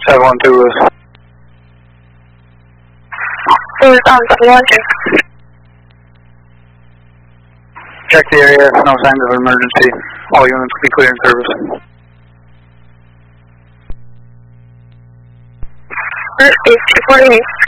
712 is. Who's on 712? Check the area, no signs of emergency. All units will be clear in service. Is 248.